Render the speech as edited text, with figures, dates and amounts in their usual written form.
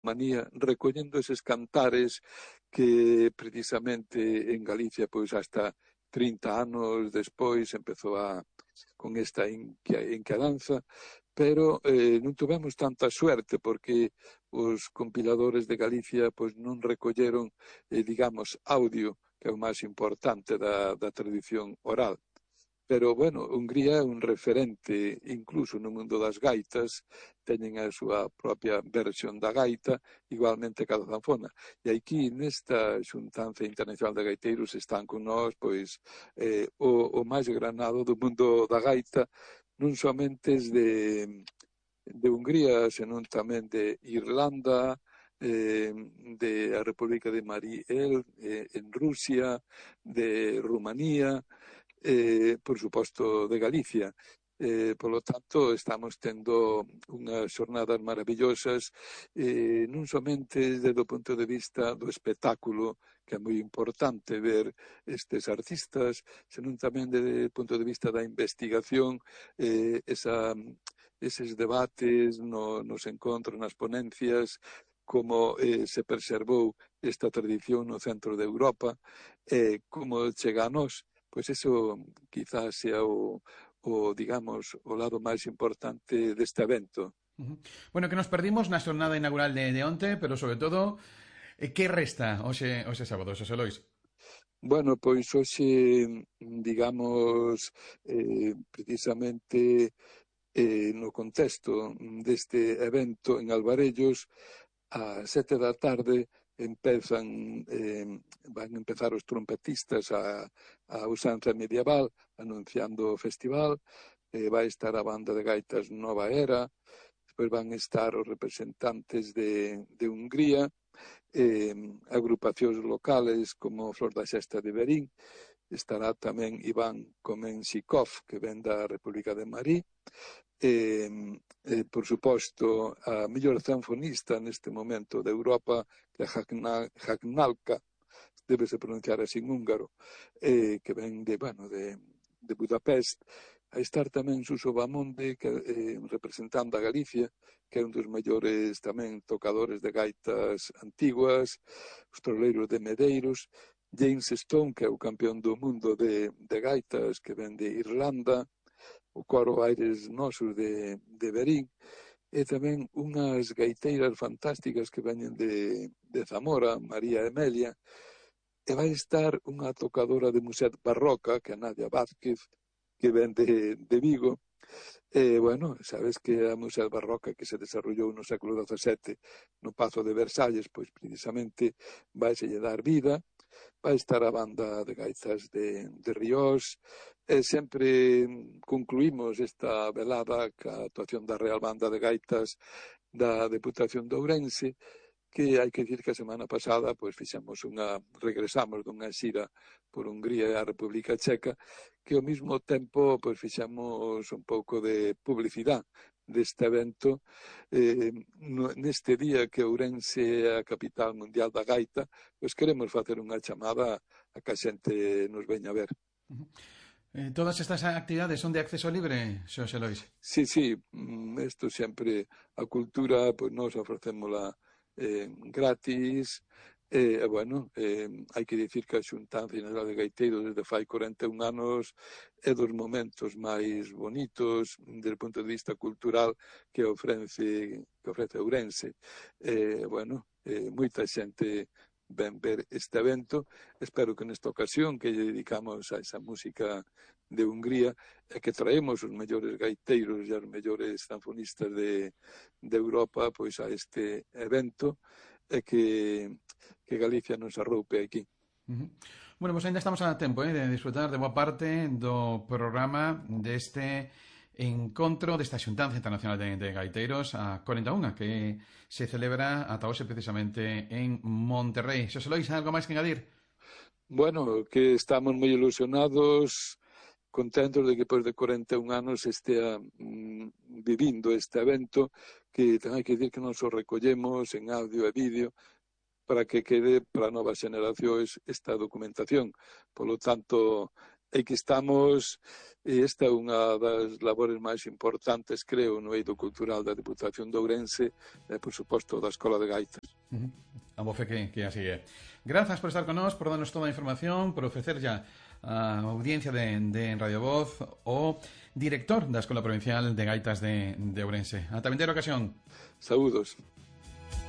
manía, recollendo eses cantares que precisamente en Galicia, pois hasta 30 anos despois empezou con esta inquedanza, pero non tuvemos tanta suerte porque os compiladores de Galicia pois non recolleron, digamos, audio, que é o máis importante da tradición oral. Pero, bueno, Hungría é un referente incluso no mundo das gaitas, teñen a súa propia versión da gaita, igualmente que a zanfona. E aquí, nesta xuntanza internacional de gaiteiros, están con nós, pois, o máis granado do mundo da gaita, non somente de Hungría, senón tamén de Irlanda, de a República de Mari El, en Rusia, de Rumanía, por suposto de Galicia. Polo tanto, estamos tendo unhas xornadas maravillosas, non somente desde o punto de vista do espectáculo, que é moi importante ver estes artistas, senón tamén desde o punto de vista da investigación, eses debates nos encontros, nas ponencias, como se preservou esta tradición no centro de Europa, como chega a nós. Pois eso quizás sea digamos, o lado máis importante deste evento. Bueno, que nos perdimos na xornada inaugural de onte, pero sobre todo, que resta hoxe sábado, Xosé Lois? Bueno, pois hoxe, digamos, precisamente no contexto deste evento en Alvarellos, a 7 da tarde van a empezar os trompetistas a usanza medieval, anunciando o festival, vai estar a banda de gaitas Nova Era, despois van estar os representantes de Hungría, agrupacións locales como Flor da Xesta de Verín, estará tamén Iván Comensikov, que ven da República de Mari, por suposto, a mellor zanfonista neste momento de Europa, que é Hagnalka, débese pronunciar así en húngaro, que ven de Budapest. A estar tamén Suso Bamonde, que, representando a Galicia, que é un dos mellores tamén tocadores de gaitas antiguas, os troleiros de Medeiros, James Stone, que é o campeón do mundo de gaitas, que ven de Irlanda, o coro Aires Nosos de Verín, e tamén unhas gaiteiras fantásticas que veñen de Zamora, María Emelia, e vai estar unha tocadora de muset barroca, que é Nadia Vázquez, que ven de Vigo. Bueno, sabes que a muset barroca que se desarrollou no século XVII no Pazo de Versalles, pois precisamente vai se lle dar vida. Vai estar a banda de gaitas de Ríos, e sempre concluímos esta velada ca actuación da Real Banda de Gaitas da Deputación de Ourense, que hai que dicir que a semana pasada pois regresamos dunha xira por Hungría e a República Checa, que ao mesmo tempo pois fixemos un pouco de publicidade deste evento, neste día que Ourense é a capital mundial da gaita, pois queremos facer unha chamada a que a xente nos veña a ver. Todas estas actividades son de acceso libre, Xosé Lois? Sí, isto sempre, a cultura, pois nós ofrecémola gratis, bueno, hai que dicir que a Xuntanza General de Gaiteiros desde fai 41 anos é dos momentos máis bonitos desde o punto de vista cultural que ofrece Ourense. Bueno, moita xente ven ver este evento. Espero que nesta ocasión que lle dedicamos a esa música de Hungría e que traemos os mellores gaiteiros e os mellores zanfonistas de Europa pois a este evento e que Galicia nos arroupe aquí. Bueno, pues ainda estamos a tempo de disfrutar de boa parte do programa deste encontro desta Xuntanza Internacional de Gaiteiros a 41, que se celebra ata hoxe precisamente en Monterrey. Xosé Lois, algo máis que engadir? Bueno, que estamos moi ilusionados, contentos de que depois de 41 anos estea vivindo este evento, que hai que dicir que nos o recollemos en audio e vídeo para que quede para novas xeneracións esta documentación. Por lo tanto, e que estamos, esta é unha das labores máis importantes, creo, no eido cultural da Deputación de Ourense, e, por suposto, da Escola de Gaitas. A voce que así é. Grazas por estar con nós, por darnos toda a información, por ofrecer ya a audiencia de Radio Voz o director da Escola Provincial de Gaitas de Ourense. Ata vindeira ocasión. Saúdos.